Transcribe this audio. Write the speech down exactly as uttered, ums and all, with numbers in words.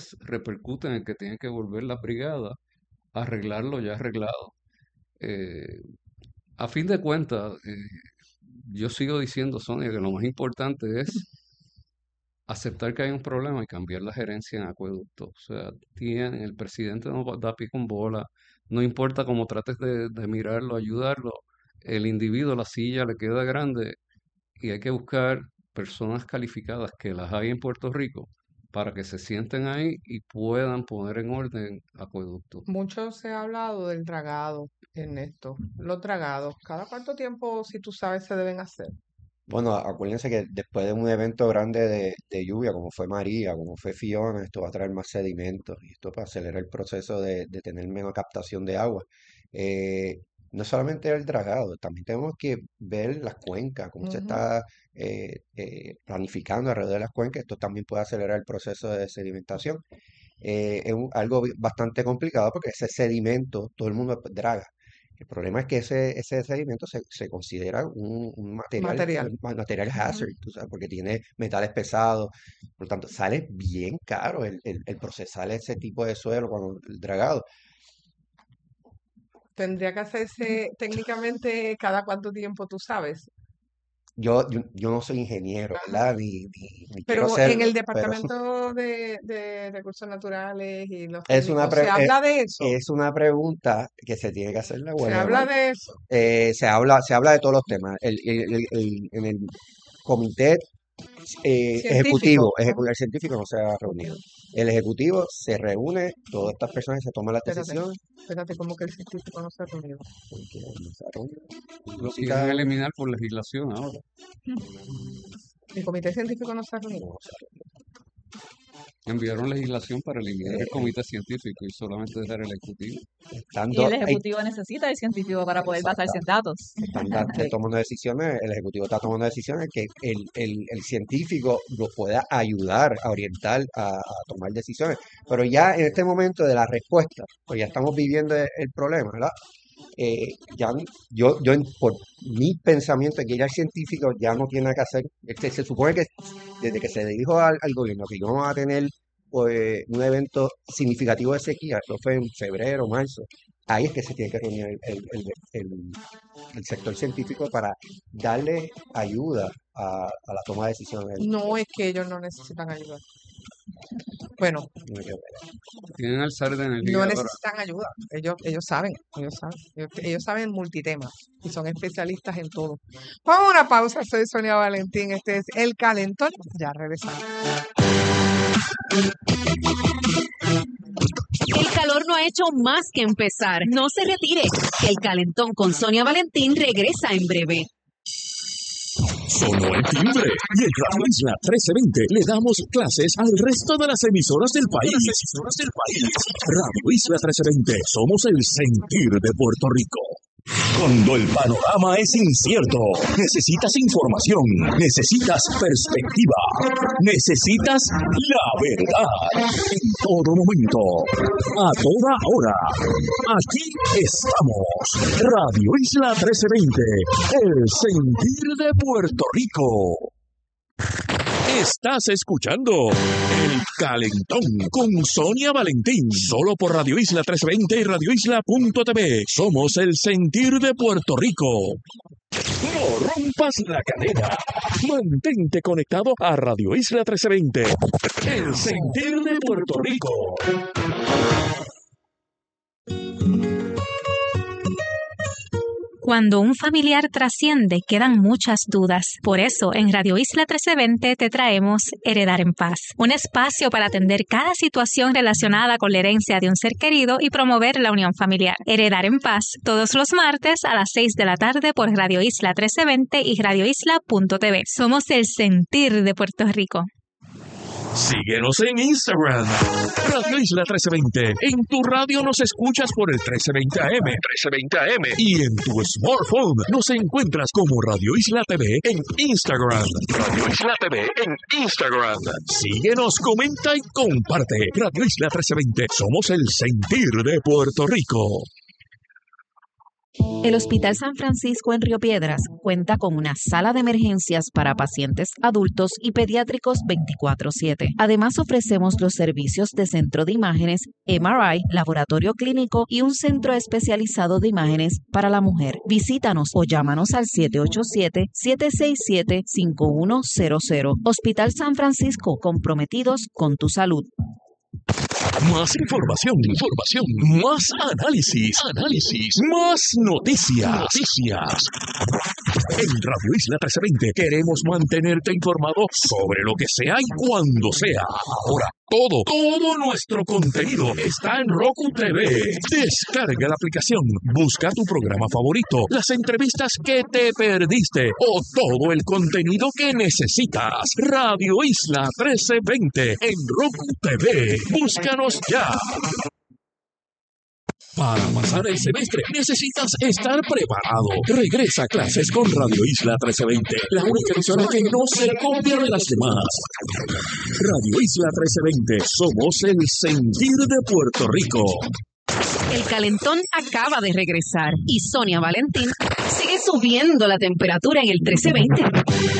después repercuten en que tienen que volver la brigada a arreglar lo ya arreglado. Eh, a fin de cuentas, eh, yo sigo diciendo, Sonia, que lo más importante es aceptar que hay un problema y cambiar la gerencia en acueducto. O sea, tiene, el presidente no va- da pie con bola, no importa cómo trates de, de mirarlo, ayudarlo, el individuo, la silla le queda grande y hay que buscar personas calificadas que las hay en Puerto Rico para que se sienten ahí y puedan poner en orden acueducto. Mucho se ha hablado del dragado, Ernesto. Los dragados, ¿cada cuánto tiempo, si tú sabes, se deben hacer? Bueno, acuérdense que después de un evento grande de, de lluvia, como fue María, como fue Fiona, esto va a traer más sedimentos y esto para acelerar el proceso de, de tener menos captación de agua. Eh, no solamente el dragado, también tenemos que ver las cuencas, cómo se Ujú. está eh, eh, planificando alrededor de las cuencas. Esto también puede acelerar el proceso de sedimentación. Eh, es un- algo bi- bastante complicado porque ese sedimento todo el mundo draga. El problema es que ese, ese sedimento se, se considera un, un material, eh, Material. ma- material Ujú. hazard, tú sabes, porque tiene metales pesados. Por lo tanto, sale bien caro el, el- el procesar ese tipo de suelo cuando el dragado. Tendría que hacerse técnicamente cada cuánto tiempo, tú sabes. Yo, yo, yo no soy ingeniero, Ajá. ¿verdad? Ni, ni, ni quiero Pero en serlo, el pero Departamento de, de Recursos Naturales y los es una, técnicos, ¿se pre- eh, habla de eso? es una pregunta que se tiene que hacer la ¿Se Guardia habla Naval. de eso? Eh, se habla, se habla de todos los temas. El, el- el- el- en el comité eh, Científico. ejecutivo, ejecu- Ajá. el científico no se ha Ok. reunido. El ejecutivo se reúne, todas estas personas se toman las Espérate, decisiones. espérate, como que el científico no se ha reunido. Porque no se ha reunido. Lo quieren Música, eliminar por legislación ahora. El comité científico no se ha reunido. no se ha Enviaron legislación para eliminar el reunido. Eh, comité científico y solamente dejar el ejecutivo. están Y el do- hay- ejecutivo necesita el científico para poder basarse en exactamente. datos. Están da- Ok. eh, tomando decisiones, el ejecutivo está tomando decisiones que el, el, el científico lo pueda ayudar a orientar a, a tomar decisiones. Pero ya en este momento de la respuesta, pues ya estamos viviendo el, el problema, ¿verdad? Eh, ya yo, yo en- por mi pensamiento es que ya el científico ya no tiene nada que hacer. Este, se supone que desde que se dijo al, al gobierno que íbamos a tener pues, un evento significativo de sequía, eso fue en febrero, marzo, ahí es que se tiene que reunir el, el- el- el- el sector científico para darle ayuda a, a la toma de decisiones. No es que ellos no necesitan ayuda. Bueno, Tienen alzar de energía no ahora. necesitan ayuda. Ellos, ellos saben, ellos saben. Ellos, ellos saben multitemas y son especialistas en todo. Vamos a una pausa. Soy Sonia Valentín. Este es El Calentón. Ya regresamos. El calor no ha hecho más que empezar. No se retire, que el calentón con Sonia Valentín regresa en breve. Sonó el timbre y en Radio Isla trece veinte le damos clases al resto de las emisoras del país. Emisoras del país. Radio Isla trece veinte, somos el sentir de Puerto Rico. Cuando el panorama es incierto, necesitas información, necesitas perspectiva, necesitas la verdad. En todo momento, a toda hora. Aquí estamos. Radio Isla trece veinte, el sentir de Puerto Rico. Estás escuchando El Calentón con Sonia Valentín, solo por Radio Isla trescientos veinte y Radio Isla punto t v. Somos el sentir de Puerto Rico. No rompas la cadena. Mantente conectado a Radio Isla trescientos veinte, el sentir de Puerto Rico. Cuando un familiar trasciende, quedan muchas dudas. Por eso, en Radio Isla trece veinte te traemos Heredar en Paz, un espacio para atender cada situación relacionada con la herencia de un ser querido y promover la unión familiar. Heredar en Paz, todos los martes a las seis de la tarde por Radio Isla trece veinte y Radio Isla punto t v. Somos el sentir de Puerto Rico. Síguenos en Instagram, Radio Isla trece veinte. En tu radio nos escuchas por el trece veinte A M, trece veinte A M. Y en tu smartphone nos encuentras como Radio Isla T V en Instagram. Radio Isla T V en Instagram. Síguenos, comenta y comparte. Radio Isla trece veinte. Somos el sentir de Puerto Rico. El Hospital San Francisco en Río Piedras cuenta con una sala de emergencias para pacientes adultos y pediátricos veinticuatro siete. Además, ofrecemos los servicios de centro de imágenes, M R I, laboratorio clínico y un centro especializado de imágenes para la mujer. Visítanos o llámanos al siete ocho siete, siete seis siete, cinco uno cero cero. Hospital San Francisco, comprometidos con tu salud. Más información, información, más análisis, análisis, más noticias, noticias. En Radio Isla trece veinte queremos mantenerte informado sobre lo que sea y cuando sea. Ahora, todo, todo nuestro contenido está en Roku T V. Descarga la aplicación, busca tu programa favorito, las entrevistas que te perdiste o todo el contenido que necesitas. Radio Isla trece veinte en Roku T V. Búscanos ya. Para pasar el semestre necesitas estar preparado. Regresa a clases con Radio Isla trece veinte, la única emisora que no se copia de las demás. Radio Isla trece veinte, somos el sentir de Puerto Rico. El calentón acaba de regresar y Sonia Valentín sigue subiendo la temperatura en el trece veinte.